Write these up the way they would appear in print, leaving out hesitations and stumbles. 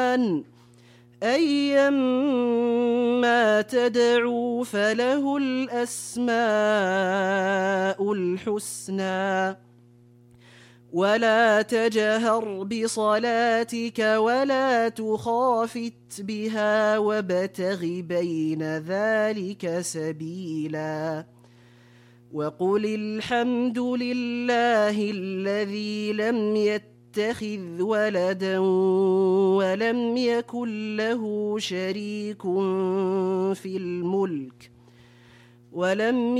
الرحمن أيما تدعوا فله الأسماء الحسنى ولا تجهر بصلاتك ولا تخافت بها وابتغ بين ذلك سبيلا وقل الحمد لله الذي لم يتخذ ولدا ولم يكن له شريك في الملك ولم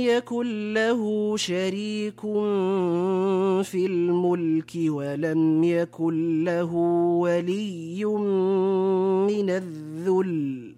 يكن له ولي من الذل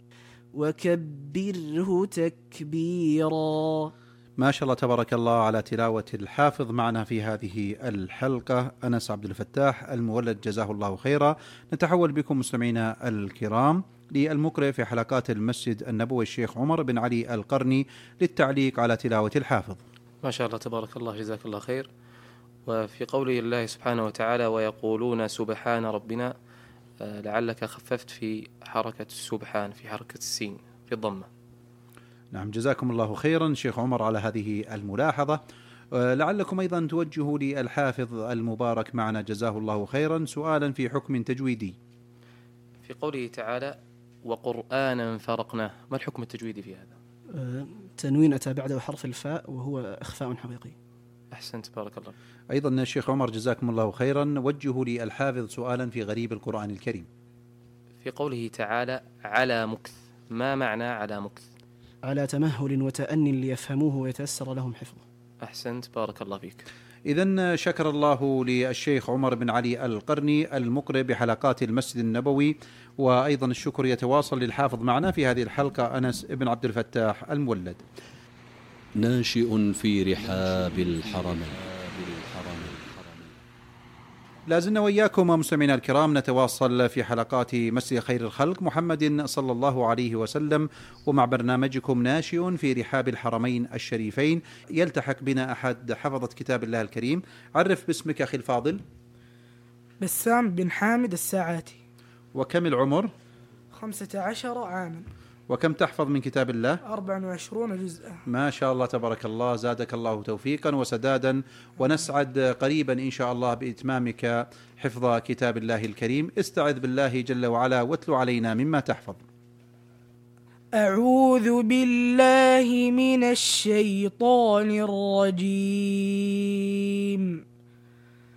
وكبره تكبيرا. ما شاء الله تبارك الله على تلاوة الحافظ معنا في هذه الحلقة أنس عبد الفتاح المولد جزاه الله خيرا. نتحول بكم مستمعينا الكرام للمقرئ في حلقات المسجد النبوي الشيخ عمر بن علي القرني للتعليق على تلاوة الحافظ. ما شاء الله تبارك الله جزاك الله خير. وفي قوله الله سبحانه وتعالى ويقولون سبحان ربنا، لعلك خففت في حركة السبحان في حركة السين في الضمة. نعم جزاكم الله خيرا شيخ عمر على هذه الملاحظة. لعلكم أيضا توجهوا للحافظ المبارك معنا جزاه الله خيرا سؤالا في حكم تجويدي. في قوله تعالى وقرآنا فرقناه، ما الحكم التجويدي في هذا؟ تنوين أتى بعده حرف الفاء وهو إخفاء حقيقي. أحسنت بارك الله. أيضا الشيخ عمر جزاكم الله خيرا وجهوا للحافظ سؤالا في غريب القرآن الكريم. في قوله تعالى على مكث، ما معنى على مكث؟ على تمهل وتأني ليفهموه ويتيسر لهم حفظه. أحسنت بارك الله فيك. إذن شكر الله للشيخ عمر بن علي القرني المقرئ بحلقات المسجد النبوي، وأيضا الشكر يتواصل للحافظ معنا في هذه الحلقة أنس بن عبد الفتاح المولد. ناشئ في رحاب الحرمين. لازلنا وإياكم مستمعينا الكرام نتواصل في حلقات مسجد خير الخلق محمد صلى الله عليه وسلم، ومع برنامجكم ناشئ في رحاب الحرمين الشريفين. يلتحق بنا أحد حفظة كتاب الله الكريم. عرف باسمك أخي الفاضل. بسام بن حامد الساعاتي. وكم العمر؟ 15 عاما. وكم تحفظ من كتاب الله؟ 24 جزءا. ما شاء الله تبارك الله، زادك الله توفيقا وسدادا، ونسعد قريبا إن شاء الله بإتمامك حفظ كتاب الله الكريم. استعذ بالله جل وعلا واتل علينا مما تحفظ. أعوذ بالله من الشيطان الرجيم.